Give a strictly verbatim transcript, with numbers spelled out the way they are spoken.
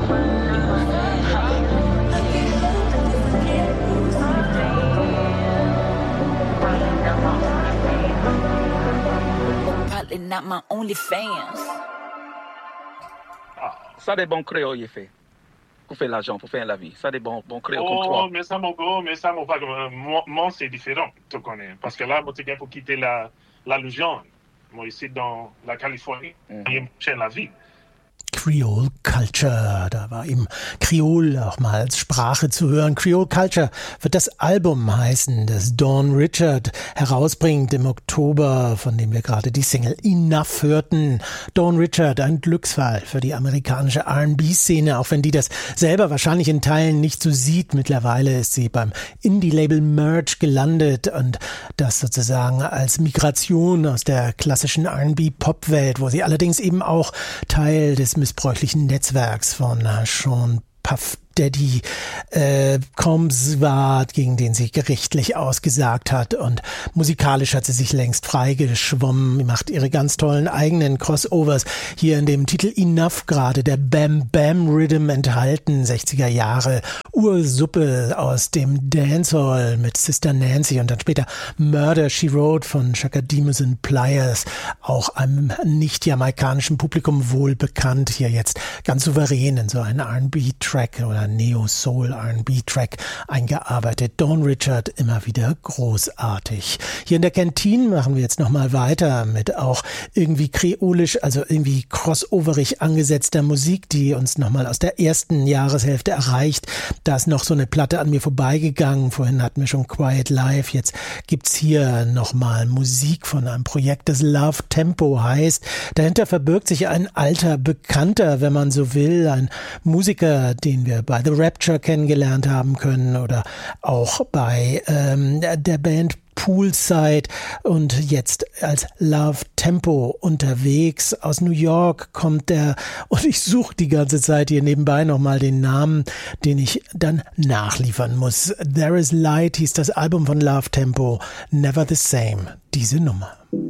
Probably not my only fans. Ah, ça des bons créoles, il fait. Pour faire l'argent, pour faire la vie. Ça des bons, bons créoles oh, comme toi. Oh, mais ça, mon gars, mais ça, mon frère, moi, moi c'est différent, tu connais. Parce que là, moi, tu viens pour quitter la, la Louisiane. Moi, ici, dans la Californie, Mhm. j'ai la vie. Creole Culture, da war eben Kreol auch mal als Sprache zu hören. Creole Culture wird das Album heißen, das Dawn Richard herausbringt im Oktober, von dem wir gerade die Single Enough hörten. Dawn Richard, ein Glücksfall für die amerikanische R and B-Szene, auch wenn die das selber wahrscheinlich in Teilen nicht so sieht. Mittlerweile ist sie beim Indie-Label Merge gelandet und das sozusagen als Migration aus der klassischen R and B-Pop-Welt, wo sie allerdings eben auch Teil des missbräuchlichen Netzwerks von Sean Puff Daddy äh, Combs war, gegen den sie gerichtlich ausgesagt hat, und musikalisch hat sie sich längst freigeschwommen, macht ihre ganz tollen eigenen Crossovers. Hier in dem Titel Enough gerade der Bam Bam Rhythm enthalten, sechziger Jahre Ursuppe aus dem Dancehall mit Sister Nancy und dann später Murder, She Wrote von Chaka Demus and Pliers, auch einem nicht-jamaikanischen Publikum wohl bekannt, hier jetzt ganz souverän in so einen R and B-Track oder Neo-Soul R and B-Track eingearbeitet. Dawn Richard immer wieder großartig. Hier in der Kantine machen wir jetzt nochmal weiter mit auch irgendwie kreolisch, also irgendwie crossoverig angesetzter Musik, die uns nochmal aus der ersten Jahreshälfte erreicht. Da ist noch so eine Platte an mir vorbeigegangen. Vorhin hatten wir schon Quiet Life. Jetzt gibt's hier nochmal Musik von einem Projekt, das Love Tempo heißt. Dahinter verbirgt sich ein alter Bekannter, wenn man so will, ein Musiker, den wir bei The Rapture kennengelernt haben können oder auch bei ähm, der Band Poolside und jetzt als Love Tempo unterwegs. Aus New York kommt der, und ich suche die ganze Zeit hier nebenbei nochmal den Namen, den ich dann nachliefern muss. There is Light hieß das Album von Love Tempo, Never the Same, diese Nummer.